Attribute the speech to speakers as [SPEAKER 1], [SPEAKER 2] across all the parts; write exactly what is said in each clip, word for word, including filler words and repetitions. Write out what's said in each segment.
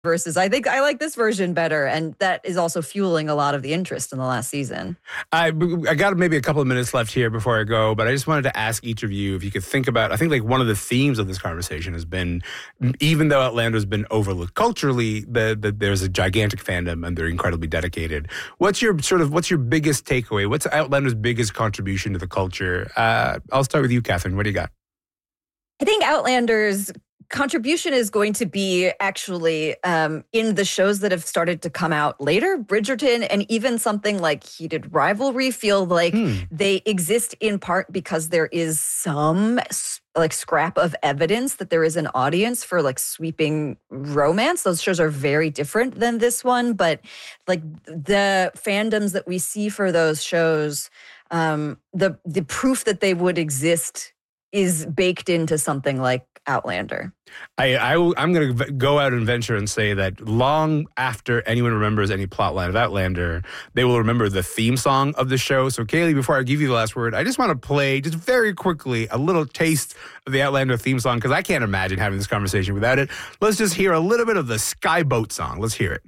[SPEAKER 1] versus I think I like this version better. And that is also fueling a lot of the interest in the last season.
[SPEAKER 2] I, I got maybe a couple of minutes left here before I go, but I just wanted to ask each of you if you could think about, I think like one of the themes of this conversation has been, even though Outlander has been overlooked culturally, the, the, there's a gigantic fandom and they're incredibly dedicated. What's your sort of, what's your biggest takeaway? What's Outlander's biggest contribution to the culture? Uh, I'll start with you, Catherine. What do you got?
[SPEAKER 1] I think Outlander's contribution is going to be actually um, in the shows that have started to come out later. Bridgerton and even something like Heated Rivalry feel like hmm. they exist in part because there is some like scrap of evidence that there is an audience for like sweeping romance. Those shows are very different than this one, but like the fandoms that we see for those shows, um, the the proof that they would exist is baked into something like Outlander.
[SPEAKER 2] I, I, I'm going to go out and venture and say that long after anyone remembers any plotline of Outlander, they will remember the theme song of the show. So, Kaylee, before I give you the last word, I just want to play, just very quickly, a little taste of the Outlander theme song, because I can't imagine having this conversation without it. Let's just hear a little bit of the Skyboat song. Let's hear it.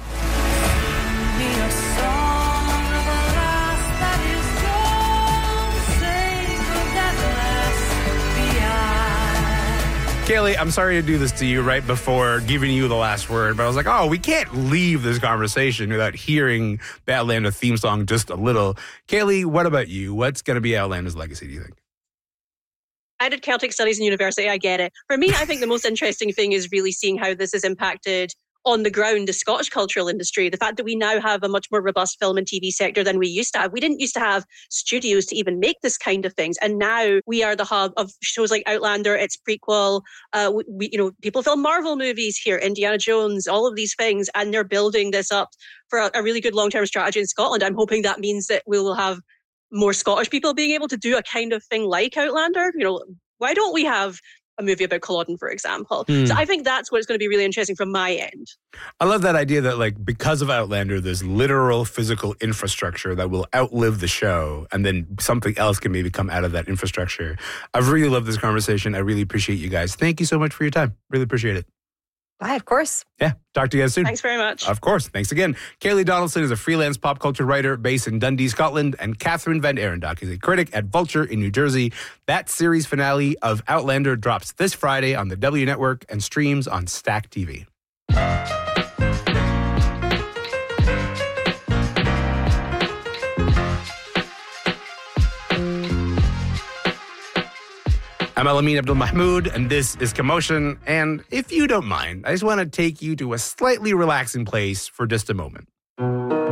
[SPEAKER 2] Kaylee, I'm sorry to do this to you right before giving you the last word, but I was like, oh, we can't leave this conversation without hearing the Outlander theme song just a little. Kaylee, what about you? What's going to be Outlander's legacy, do you think?
[SPEAKER 3] I did Celtic Studies in university. I get it. For me, I think the most interesting thing is really seeing how this has impacted on the ground the Scottish cultural industry. The fact that we now have a much more robust film and T V sector than we used to have. We didn't used to have studios to even make this kind of things. And now we are the hub of shows like Outlander, its prequel. Uh, we, you know, people film Marvel movies here, Indiana Jones, all of these things. And they're building this up for a, a really good long-term strategy in Scotland. I'm hoping that means that we will have more Scottish people being able to do a kind of thing like Outlander. You know, why don't we have a movie about Culloden, for example? Mm. So I think that's what's going to be really interesting from my end.
[SPEAKER 2] I love that idea that, like, because of Outlander, there's literal physical infrastructure that will outlive the show, and then something else can maybe come out of that infrastructure. I've really loved this conversation. I really appreciate you guys. Thank you so much for your time. Really appreciate it.
[SPEAKER 1] Bye, of course.
[SPEAKER 2] Yeah, talk to you guys soon.
[SPEAKER 3] Thanks very much.
[SPEAKER 2] Of course. Thanks again. Kaylee Donaldson is a freelance pop culture writer based in Dundee, Scotland, and Catherine Van Arendonk is a critic at Vulture in New Jersey. That series finale of Outlander drops this Friday on the W Network and streams on Stack T V. I'm Elamin Abdul-Mahmoud, and this is Commotion. And if you don't mind, I just want to take you to a slightly relaxing place for just a moment.